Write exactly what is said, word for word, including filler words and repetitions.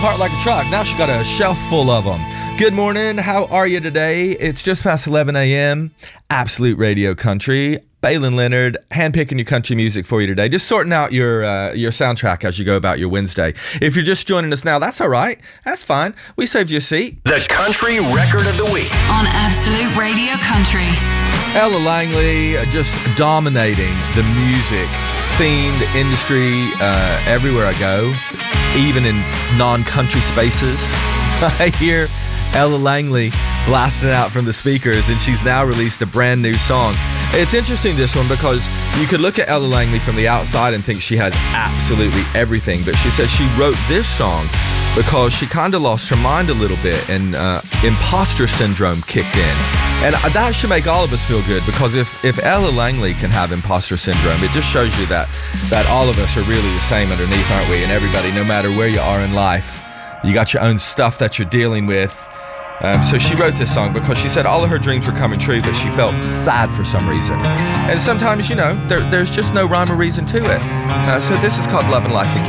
Heart like a truck. Now she got a shelf full of them. Good morning. How are you today? It's just past eleven a.m. Absolute Radio Country. Baylon Leonard, handpicking your country music for you today. Just sorting out your uh, your soundtrack as you go about your Wednesday. If you're just joining us now, that's all right. That's fine. We saved you a seat. The Country Record of the Week on Absolute Radio Country. Ella Langley just dominating the music scene, the industry, uh, everywhere I go, even in non-country spaces. I hear Ella Langley blasting out from the speakers, and she's now released a brand new song. It's interesting, this one, because you could look at Ella Langley from the outside and think she has absolutely everything, but she says she wrote this song because she kind of lost her mind a little bit and uh, imposter syndrome kicked in. And that should make all of us feel good, because if, if Ella Langley can have imposter syndrome, it just shows you that, that all of us are really the same underneath, aren't we? And everybody, no matter where you are in life, you got your own stuff that you're dealing with. Um, so she wrote this song because she said all of her dreams were coming true, but she felt sad for some reason. And sometimes, you know, there, there's just no rhyme or reason to it. Uh, so this is called Love and Life Again.